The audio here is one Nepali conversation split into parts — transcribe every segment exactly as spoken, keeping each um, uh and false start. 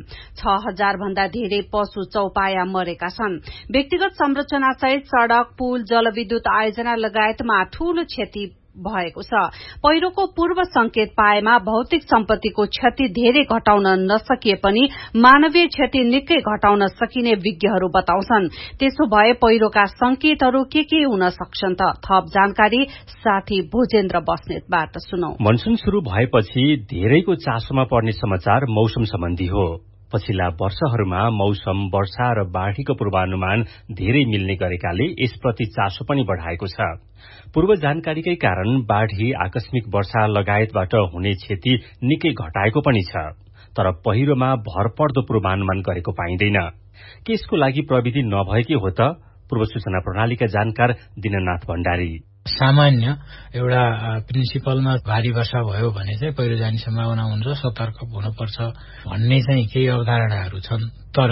छ हजार भन्दा धेरै पशु चौपाया मरेका छन्। व्यक्तिगत संरचना सहित सड़क, पुल, जलविद्युत आयोजना लगायतमा ठूलो क्षति भएको छ। पहिरोको पूर्व संकेत पाएमा भौतिक सम्पत्तिको क्षति धेरै घटाउन नसकिए पनि मानवीय क्षति निकै घटाउन सकिने विज्ञहरू बताउँछन्। त्यसो भए पहिरोका संकेतहरू के के हुन सक्छन् त? थप जानकारी साथी भोजेन्द्र बस्नेतबाट सुनौ। मनसून शुरू भएपछि धेरैको चासोमा पर्ने समाचार मौसम सम्बन्धी हो। पछिल्ला वर्षहरूमा मौसम, वर्षा र बाढ़ीको पूर्वानुमान धेरै मिल्ने गरेकाले यसप्रति चासो पनि बढ़ाएको छ। पूर्व जानकारीकै कारण बाढ़ी, आकस्मिक वर्षा लगायतबाट हुने क्षति निकै घटाएको पनि छ। तर पहिरोमा भरपर्दो पूर्वानुमान गरेको पाइँदैन। के यसको लागि प्रविधि नभएकै हो त? पूर्व सूचना प्रणालीका जानकार दिननाथ भण्डारी। सामान्य एउटा प्रिन्सिपलमा भारी वर्षा भयो भने चाहिँ पहिरो जाने सम्भावना हुन्छ, सतर्क हुनुपर्छ भन्ने चाहिँ केही अवधारणाहरू छन्। तर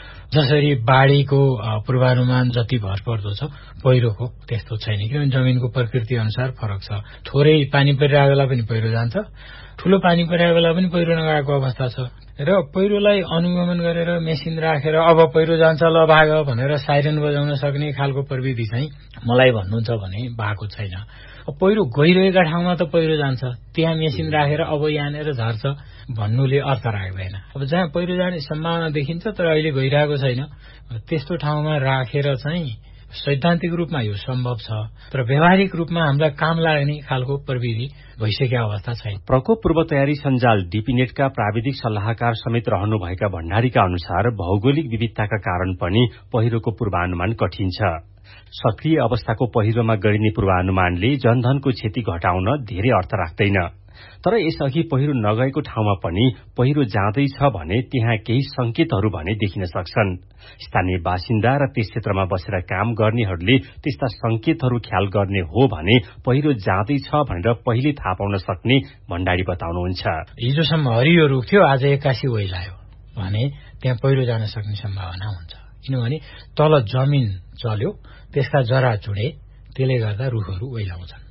जसरी बाढ़ीको पूर्वानुमान जति भरपर्दो छ, पहिरोको त्यस्तो छैन। किनभने जमिनको प्रकृति अनुसार फरक छ। थोरै पानी परिरहेको बेला पनि पहिरो जान्छ, ठूलो पानी परिरहेको बेला पनि पहिरो नगएको अवस्था छ। र पहिरोलाई अनुगमन गरेर मेसिन राखेर अब पहिरो जान्छ ल भाग भनेर साइरन बजाउन सक्ने खालको प्रविधि चाहिँ मलाई भन्नुहुन्छ भने भएको छैन। पहिरो गइरहेका ठाउँमा त पहिरो जान्छ, त्यहाँ मेसिन राखेर अब यहाँनिर झर्छ भन्नुले अर्थ राख्दैन। अब जहाँ पहिरो जाने सम्भावना देखिन्छ तर अहिले गइरहेको छैन, त्यस्तो ठाउँमा राखेर चाहिँ सैद्धान्तिक रूपमा यो सम्भव छ। तर व्यावहारिक रूपमा हामीलाई काम लाग्ने खालको प्रविधि भइसकेको अवस्था छैन। प्रकोप पूर्व तयारी सञ्जाल डीपीनेटका प्राविधिक सल्लाहकार समेत रहनुभएका भण्डारीका अनुसार भौगोलिक विविधताका कारण पनि पहिरोको पूर्वानुमान कठिन छ। सक्रिय अवस्थाको पहिरोमा गरिने पूर्वानुमानले जनधनको क्षति घटाउन धेरै अर्थ राख्दैन। तर यसअघि पहिरो नगएको ठाउँमा पनि पहिरो जाँदैछ भने त्यहाँ केही संकेतहरू भने देखिन सक्छन्। स्थानीय बासिन्दा र त्यस क्षेत्रमा बसेर काम गर्नेहरूले त्यस्ता संकेतहरू ख्याल गर्ने हो भने पहिरो जाँदैछ भनेर पहिले थाहा पाउन सक्ने भण्डारी बताउनुहुन्छ। हिजोसम्म हरियो रुख थियो, आज एक्कासी ओइलायो भने त्यहाँ पहिरो जान सक्ने सम्भावना हुन्छ। किनभने तल जमिन चल्यो, त्यसका जरा चुडे, त्यसले गर्दा रुखहरू ओइलाउँछन्।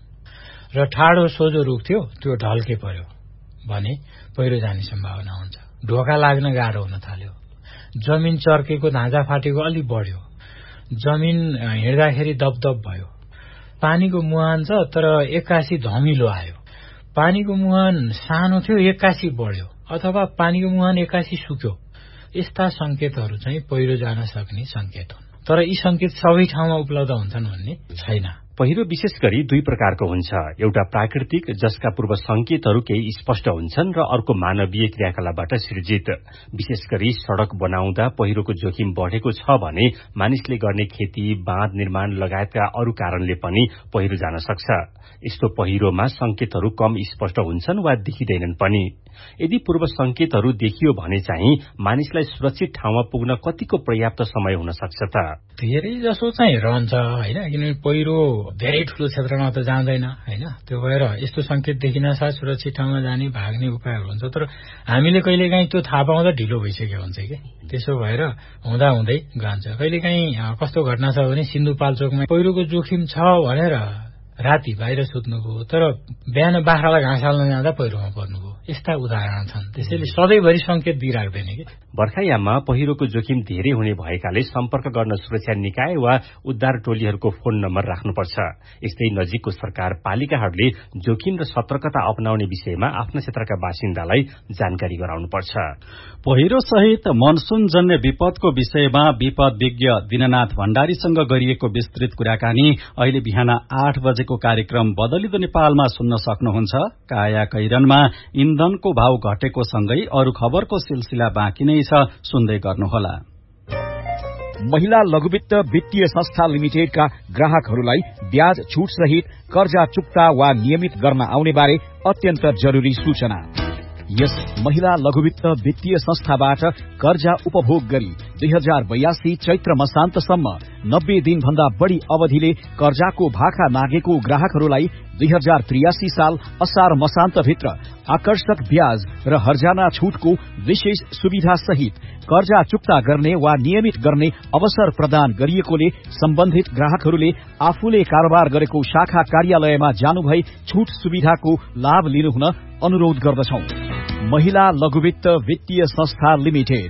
र ठाडो सोझो रुख थियो, त्यो ढल्के पर्यो भने पहिरो जाने सम्भावना हुन्छ। ढोका लाग्न गाह्रो हुन थाल्यो, जमिन चर्केको, धाँजा फाटेको अलि बढ्यो, जमिन हिँड्दाखेरि दपदप भयो, पानीको मुहान छ तर एक्कासी धमिलो आयो, पानीको मुहान सानो थियो एक्कासी बढ्यो, अथवा पानीको मुहान एक्कासी सुक्यो, यस्ता संकेतहरू चाहिँ पहिरो जान सक्ने संकेत हुन्। तर यी संकेत सबै ठाउँमा उपलब्ध हुन्छन् भन्ने छैन। पहिरो विशेष गरी दुई प्रकारको हुन्छ। एउटा प्राकृतिक, जसका पूर्व संकेतहरू केही स्पष्ट हुन्छन्, र अर्को मानवीय क्रियाकलापबाट सृजित। विशेष गरी सड़क बनाउँदा पहिरोको जोखिम बढ़ेको छ भने मानिसले गर्ने खेती, बाँध निर्माण लगायतका अरू कारणले पनि पहिरो जान सक्छ। यस्तो पहिरोमा संकेतहरू कम स्पष्ट हुन्छन् वा देखिँदैनन् पनि। यदि पूर्व संकेतहरू देखियो भने चाहिँ मानिसलाई सुरक्षित ठाउँमा पुग्न कतिको पर्याप्त समय हुन सक्छ त? धेरै जसो चाहिँ रहन्छ हैन, किनभने पहिरो धेरै ठूलो क्षेत्रमा त जाँदैन हैन। त्यो भएर यस्तो संकेत देखिन साथ सुरक्षित ठाउँमा जाने, भाग्ने उपायहरू हुन्छ। तर हामीले कहिलेकाहीँ त्यो थाहा पाउँदा ढिलो भइसक्यो हुन्छ कि, त्यसो भएर हुँदा हुँदै जान्छ। कहिलेकाहीँ कस्तो घटना छ भने सिन्धुपाल्चोकमा पहिरोको जोखिम छ भनेर राति बाहिर सुत्नुभयो, तर बिहान बाख्रालाई घाँस हाल्न जाँदा पहिरोमा पर्नुभयो। यस्ता उदाहरण छन्। त्यसैले सधैँभरि संकेत दिइराख्दैन कि। बर्खायाममा पहिरोको जोखिम धेरै हुने भएकाले सम्पर्क गर्न सुरक्षा निकाय वा उद्धार टोलीहरूको फोन नम्बर राख्नुपर्छ। यस्तै नजिकको सरकार पालिकाहरूले जोखिम र सतर्कता अपनाउने विषयमा आफ्ना क्षेत्रका बासिन्दालाई जानकारी गराउनुपर्छ। पहिरो सहित मनसून जन्य विपदको विषयमा विपद विज्ञ दिननाथ भण्डारीसँग गरिएको विस्तृत कुराकानी अहिले बिहान आठ बजेको कार्यक्रम बदलिदो नेपालमा सुन्न सक्नुहुन्छ। काया कैरनमा इन्धनको भाव घटेको सँगै अरू खबरको सिलसिला बाँकी नै छ, सुन्दै गर्नुहोला। महिला लघुवित्त वित्तीय संस्था लिमिटेडका ग्राहकहरूलाई ब्याज छूट सहित कर्जा चुक्ता वा नियमित गर्न आउने बारे अत्यन्त जरूरी सूचना। यस महिला लघुवित्त वित्तीय संस्थाबाट कर्जा उपभोग गरी दुई हजार बयासी चैत्र मसान्तसम्म नब्बे दिन भन्दा बढ़ी अवधिले कर्जाको भाका नागेको ग्राहकहरूलाई दुई हजार त्रियासी साल असार मसान्तभित्र आकर्षक ब्याज र हर्जाना छूटको विशेष सुविधा सहित कर्जा चुक्ता गर्ने वा नियमित गर्ने अवसर प्रदान गरिएकोले सम्बन्धित ग्राहकहरूले आफूले कारोबार गरेको शाखा कार्यालयमा जानुभई छूट सुविधाको लाभ लिनुहुन अनुरोध गर्दछौं। महिला लघुवित्त वित्तीय संस्था लिमिटेड।